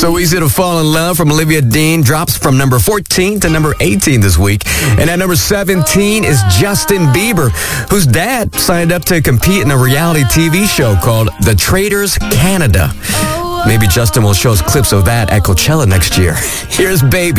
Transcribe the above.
So Easy to Fall in Love from Olivia Dean drops from number 14 to number 18 this week. And at number 17 is Justin Bieber, whose dad signed up to compete in a reality TV show called The Traders Canada. Maybe Justin will show us clips of that at Coachella next year. Here's Baby.